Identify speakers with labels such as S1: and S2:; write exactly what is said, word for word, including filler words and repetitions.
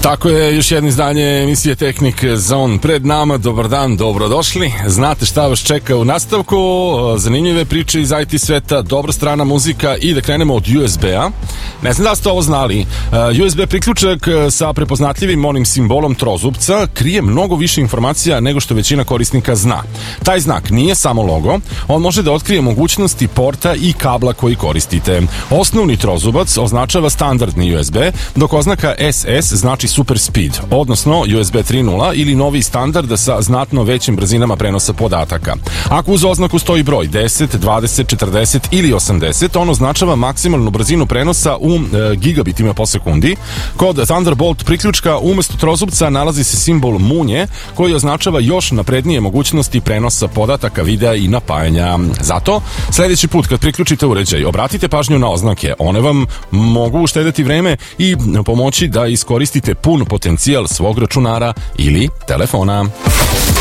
S1: Tako je, još jedno izdanje emisije Tehnik Zone pred nama. Dobar dan, dobrodošli. Znate šta vas čeka u nastavku, zanimljive priče iz I T sveta, dobra strana muzika i da krenemo od U S B-a. Ne znam da ste ovo znali, U S B priključak sa prepoznatljivim onim simbolom trozubca krije mnogo više informacija nego što većina korisnika zna. Taj znak nije samo logo, on može da otkrije mogućnosti porta i kabla koji koristite. Osnovni trozubac označava standardni U S B, dok oznaka S S znači super speed, odnosno U S B tri nula ili novi standard sa znatno većim brzinama prenosa podataka. Ako uz oznaku stoji broj deset, dvadeset, četrdeset ili osamdeset, on označava maksimalnu brzinu prenosa u e, gigabitima po sekundi. Kod Thunderbolt priključka umesto trozubca nalazi se simbol munje koji označava još naprednije mogućnosti prenosa podataka, videa i napajanja. Zato, sledeći put kad priključite uređaj, obratite pažnju na oznake. One vam mogu uštedeti vreme i pomoći da iskoristite pun potencijal svog računara ili telefona.